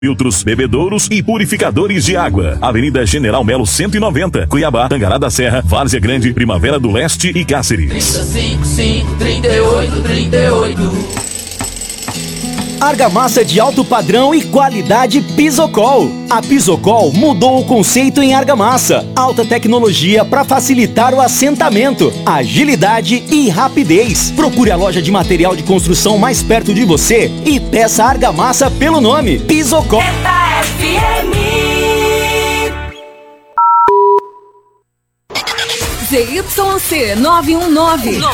Filtros, bebedouros e purificadores de água. Avenida General Melo 190, Cuiabá, Tangará da Serra, Várzea Grande, Primavera do Leste e Cáceres. 35-5-38-38. Argamassa de alto padrão e qualidade Pisocol. A Pisocol mudou o conceito em argamassa. Alta tecnologia para facilitar o assentamento, agilidade e rapidez. Procure a loja de material de construção mais perto de você e peça argamassa pelo nome Pisocol. ZYC 919, 99,9.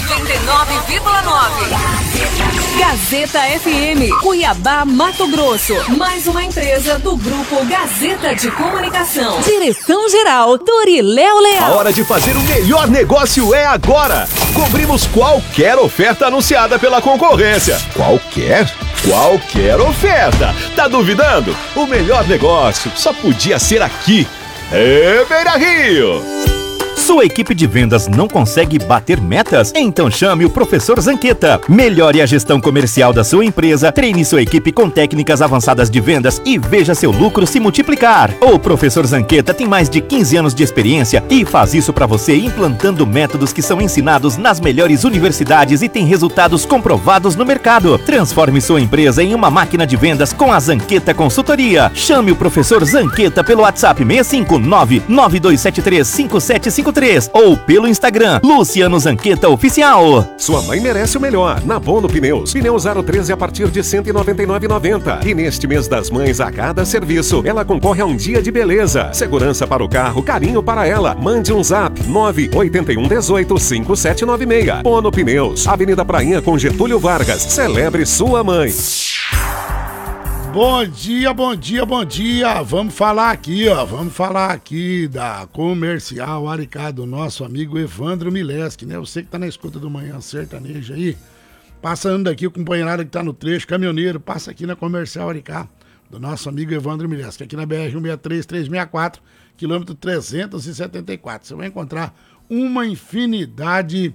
Gazeta FM, Cuiabá, Mato Grosso. Mais uma empresa do Grupo Gazeta de Comunicação. Direção-geral, Doriléo Leal. A hora de fazer o melhor negócio é agora. Cobrimos qualquer oferta anunciada pela concorrência. Qualquer oferta. Tá duvidando? O melhor negócio só podia ser aqui. Beira Rio. Sua equipe de vendas não consegue bater metas? Então chame o Professor Zanqueta. Melhore a gestão comercial da sua empresa, treine sua equipe com técnicas avançadas de vendas e veja seu lucro se multiplicar. O Professor Zanqueta tem mais de 15 anos de experiência e faz isso para você implantando métodos que são ensinados nas melhores universidades e tem resultados comprovados no mercado. Transforme sua empresa em uma máquina de vendas com a Zanqueta Consultoria. Chame o Professor Zanqueta pelo WhatsApp 659-9273-5753 ou pelo Instagram Luciano Zanqueta Oficial. Sua mãe merece o melhor na Bono Pneus. Pneu Aro 13 a partir de R$ 199,90. E neste mês das mães, a cada serviço, ela concorre a um dia de beleza. Segurança para o carro, carinho para ela. Mande um zap 981185796. Bono Pneus, Avenida Prainha com Getúlio Vargas. Celebre sua mãe. Bom dia, bom dia, bom dia. Vamos falar aqui, Vamos falar aqui da Comercial Aricá, do nosso amigo Evandro Mileski, né? Você que tá na escuta do Manhã Sertaneja aí, passando aqui, o companheirado que tá no trecho, caminhoneiro, passa aqui na Comercial Aricá, do nosso amigo Evandro Mileski, aqui na BR-163-364, quilômetro 374. Você vai encontrar uma infinidade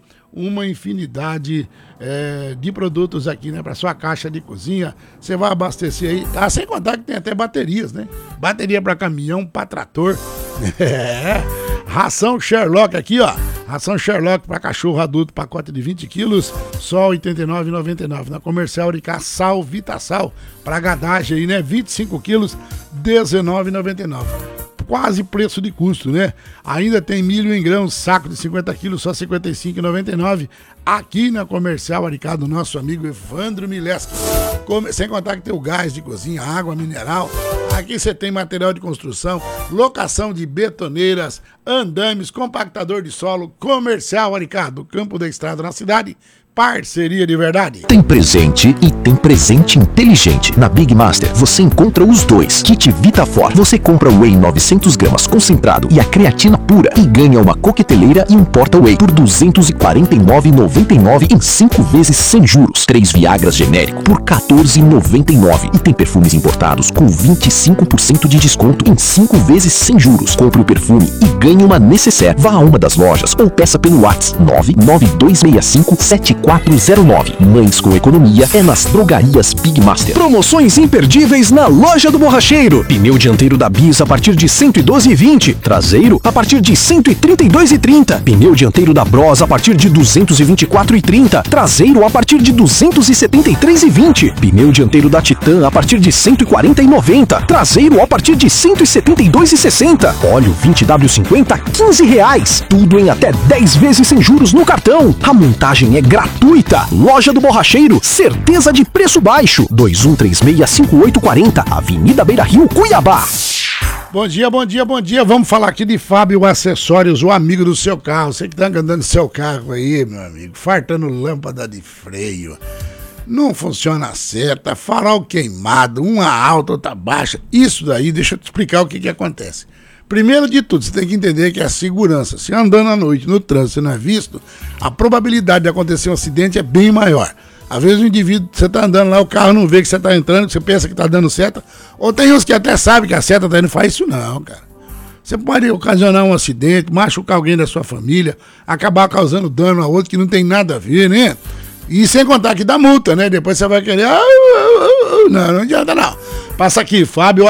de produtos aqui, né? Para sua caixa de cozinha, você vai abastecer aí, tá? Sem contar que tem até baterias, né? Bateria para caminhão, para trator. Ração Sherlock aqui, Ração Sherlock para cachorro adulto, pacote de 20 quilos, só R$ 89,99. Na Comercial Aricá, Sal Vitasal, para gadagem aí, né? 25 quilos, R$ 19,99. Quase preço de custo, né? Ainda tem milho em grãos, saco de 50 quilos, só R$ 55,99. Aqui na Comercial Aricá, do nosso amigo Evandro Mileski. Sem contar que tem o gás de cozinha, água mineral. Aqui você tem material de construção, locação de betoneiras, andames, compactador de solo. Comercial Aricá, do campo da estrada na cidade. Parceria de verdade. Tem presente e tem presente inteligente. Na Big Master você encontra os dois. Kit VitaFor. Você compra o Whey 900 gramas concentrado e a creatina pura e ganha uma coqueteleira e um porta-whey por R$ 249,99 em 5 vezes sem juros. 3 Viagras genérico por R$ 14,99 e tem perfumes importados com 25% de desconto em 5 vezes sem juros. Compre o perfume e ganhe uma necessaire. Vá a uma das lojas ou peça pelo WhatsApp 992657409. Mães com economia é nas drogarias Big Master. Promoções imperdíveis na Loja do Borracheiro. Pneu dianteiro da Bis a partir de R$ 112,20. Traseiro a partir de R$ 132,30. Pneu dianteiro da Bros a partir de R$ 224,30. Traseiro a partir de R$ 273,20. Pneu dianteiro da Titan a partir de R$ 140,90. Traseiro a partir de R$ 172,60. Óleo 20W50 R$ 15,00. Tudo em até 10 vezes sem juros no cartão. A montagem é gratuita. Loja do Borracheiro, certeza de preço baixo. 2136-5840, Avenida Beira Rio, Cuiabá. Bom dia, bom dia, bom dia. Vamos falar aqui de Fábio Acessórios, o amigo do seu carro. Você que tá andando seu carro aí, meu amigo, fartando lâmpada de freio, não funciona a seta, farol queimado, uma alta, outra baixa. Isso daí, deixa eu te explicar o que acontece. Primeiro de tudo, você tem que entender que é a segurança. Se andando à noite no trânsito não é visto, a probabilidade de acontecer um acidente é bem maior. Às vezes o indivíduo, você está andando lá, o carro não vê que você está entrando, que você pensa que está dando seta, ou tem uns que até sabem que a seta está indo, faz isso não, cara. Você pode ocasionar um acidente, machucar alguém da sua família, acabar causando dano a outro que não tem nada a ver, né? E sem contar que dá multa, né? Depois você vai querer... Não adianta não. Passa aqui, Fábio